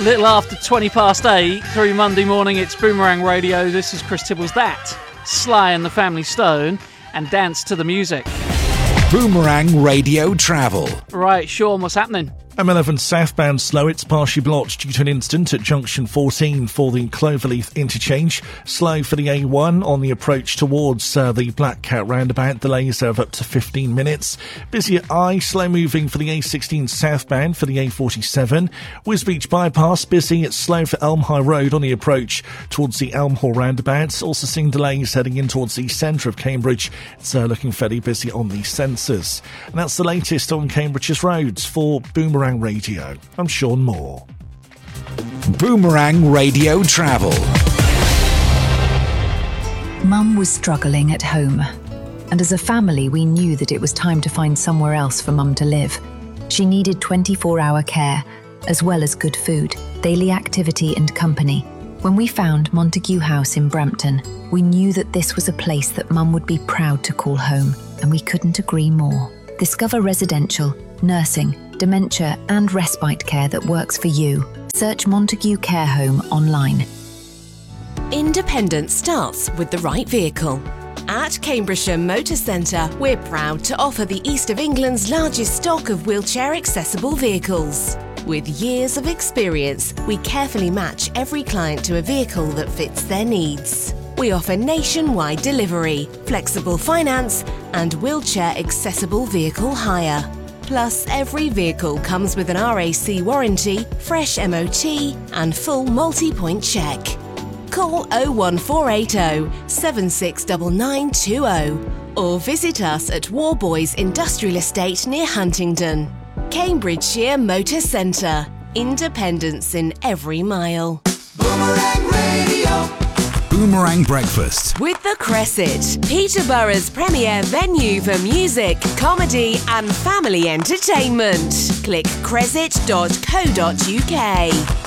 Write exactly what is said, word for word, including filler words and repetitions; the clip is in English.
Little after twenty past eight through Monday morning, it's Boomerang Radio. This is Chris Tibbles. That, Sly and the Family Stone, and Dance to the Music. Boomerang Radio Travel. Right, Sean, what's happening? M eleven southbound slow. It's partially blocked due to an incident at junction fourteen for the Cloverleaf interchange. Slow for the A one on the approach towards uh, the Black Cat roundabout. Delays of up to fifteen minutes. Busy at I. Slow moving for the A sixteen southbound for the A forty-seven. Wisbech bypass busy. It's slow for Elm High Road on the approach towards the Elm Hall roundabout. Also seeing delays heading in towards the centre of Cambridge. It's uh, looking fairly busy on the sensors. And that's the latest on Cambridge's roads for Boomerang Radio. I'm Sean Moore. Boomerang Radio Travel. Mum was struggling at home, and as a family we knew that it was time to find somewhere else for Mum to live. She needed twenty-four hour care, as well as good food, daily activity and company. When we found Montague House in Brampton, we knew that this was a place that Mum would be proud to call home, and we couldn't agree more. Discover residential, nursing, dementia and respite care that works for you. Search Montague Care Home online. Independence starts with the right vehicle. At Cambridgeshire Motor Centre, we're proud to offer the East of England's largest stock of wheelchair-accessible vehicles. With years of experience, we carefully match every client to a vehicle that fits their needs. We offer nationwide delivery, flexible finance and wheelchair-accessible vehicle hire. Plus, every vehicle comes with an R A C warranty, fresh M O T and full multi-point check. Call oh one four eight oh, seven six nine nine two oh or visit us at Warboys Industrial Estate near Huntingdon. Cambridgeshire Motor Centre. Independence in every mile. Boomerang Radio. Boomerang Breakfast With the Cresset, Peterborough's premier venue for music, comedy and family entertainment. Click cresset dot co dot uk.